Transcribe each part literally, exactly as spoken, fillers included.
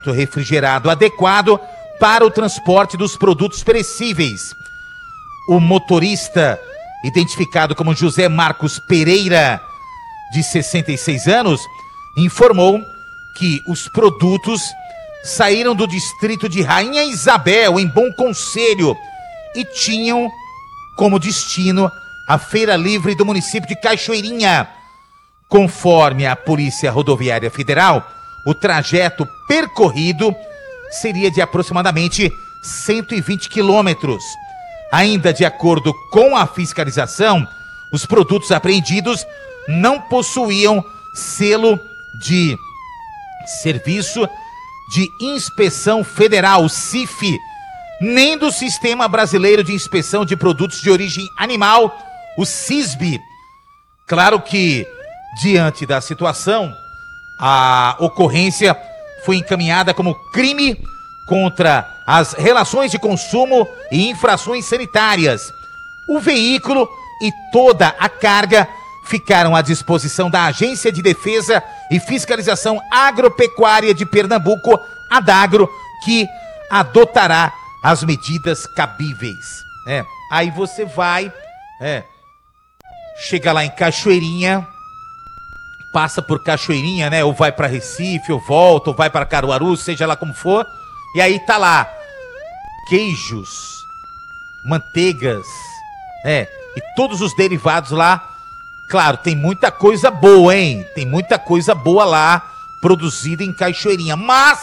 refrigerado adequado para o transporte dos produtos perecíveis. O motorista, identificado como José Marcos Pereira, de sessenta e seis anos, informou que os produtos saíram do distrito de Rainha Isabel, em Bom Conselho, e tinham como destino a Feira Livre do município de Cachoeirinha. Conforme a Polícia Rodoviária Federal, o trajeto percorrido seria de aproximadamente cento e vinte quilômetros. Ainda de acordo com a fiscalização, os produtos apreendidos não possuíam selo de Serviço de Inspeção Federal, C I F, nem do Sistema Brasileiro de Inspeção de Produtos de Origem Animal, o S I S B. Claro que, diante da situação, a ocorrência foi encaminhada como crime contra as relações de consumo e infrações sanitárias. O veículo e toda a carga ficaram à disposição da Agência de Defesa e Fiscalização Agropecuária de Pernambuco, Adagro, que adotará as medidas cabíveis. É, aí você vai, é, chega lá em Cachoeirinha, passa por Cachoeirinha, né? Ou vai para Recife, ou volta, ou vai para Caruaru, seja lá como for. E aí tá lá queijos, manteigas, é, e todos os derivados lá. Claro, tem muita coisa boa, hein? Tem muita coisa boa lá produzida em Cachoeirinha, mas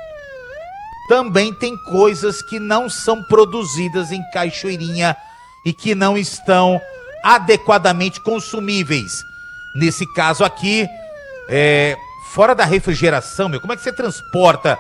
também tem coisas que não são produzidas em Cachoeirinha e que não estão adequadamente consumíveis. Nesse caso aqui, é, fora da refrigeração, meu, como é que você transporta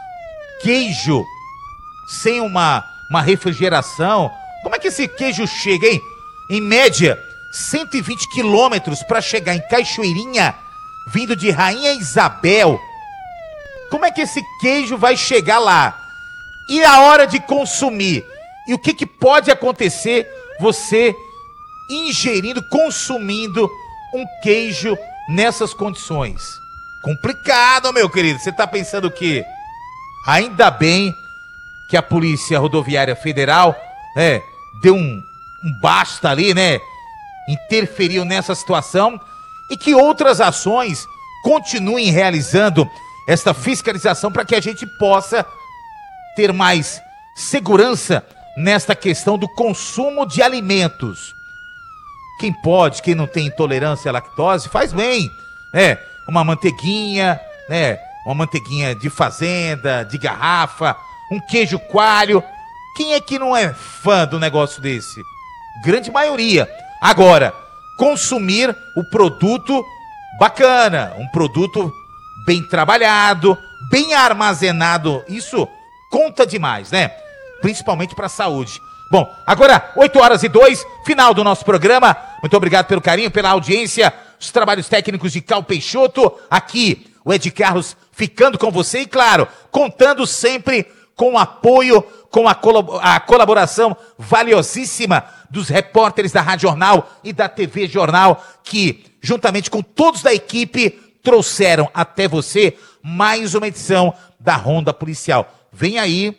queijo sem uma, uma refrigeração? Como é que esse queijo chega, hein? Em média, cento e vinte quilômetros para chegar em Cachoeirinha, vindo de Rainha Isabel. Como é que esse queijo vai chegar lá? E a hora de consumir? E o que, que pode acontecer você ingerindo, consumindo um queijo nessas condições? Complicado, meu querido. Você tá pensando o quê? Ainda bem que a Polícia Rodoviária Federal, né, deu um, um basta ali, né? Interferiu nessa situação e que outras ações continuem realizando esta fiscalização para que a gente possa ter mais segurança nesta questão do consumo de alimentos. Quem pode, quem não tem intolerância à lactose, faz bem, né? Uma manteiguinha, né? Uma manteiguinha de fazenda, de garrafa, um queijo coalho. Quem é que não é fã do negócio desse? Grande maioria. Agora, consumir o produto bacana, um produto bem trabalhado, bem armazenado, isso conta demais, né? Principalmente para a saúde. Bom, agora, oito horas e dois, final do nosso programa. Muito obrigado pelo carinho, pela audiência, os trabalhos técnicos de Cal Peixoto. Aqui, o Ed Carlos ficando com você e, claro, contando sempre com o apoio, com a, colab- a colaboração valiosíssima dos repórteres da Rádio Jornal e da T V Jornal, que, juntamente com todos da equipe, trouxeram até você mais uma edição da Ronda Policial. Vem aí,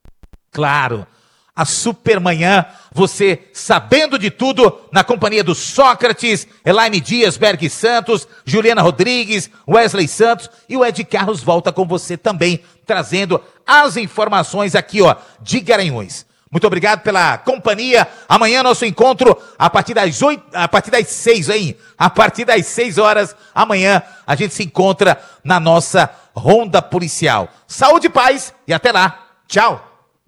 claro, a Supermanhã, você sabendo de tudo, na companhia do Sócrates, Elaine Dias, Berg Santos, Juliana Rodrigues, Wesley Santos, e o Ed Carlos volta com você também, trazendo as informações aqui, ó, de Garanhuns. Muito obrigado pela companhia. Amanhã nosso encontro a partir das oito, a partir das seis, hein? A partir das seis horas, amanhã a gente se encontra na nossa Ronda Policial. Saúde e paz e até lá. Tchau.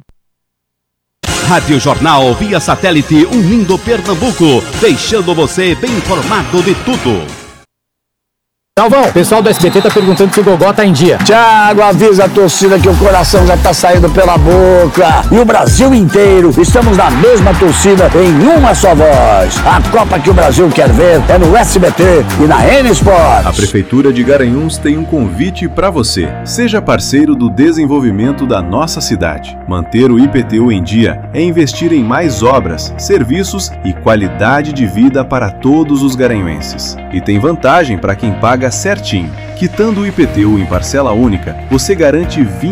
Rádio Jornal via satélite unindo Pernambuco, deixando você bem informado de tudo. Galvão, o pessoal do S B T tá perguntando se o Gogó tá em dia. Thiago, avisa a torcida que o coração já tá saindo pela boca. E o Brasil inteiro, estamos na mesma torcida em uma só voz. A Copa que o Brasil quer ver é no S B T e na N Sports. A Prefeitura de Garanhuns tem um convite para você. Seja parceiro do desenvolvimento da nossa cidade. Manter o I P T U em dia é investir em mais obras, serviços e qualidade de vida para todos os garanhuenses. E tem vantagem para quem paga paga certinho. Quitando o I P T U em parcela única, você garante vinte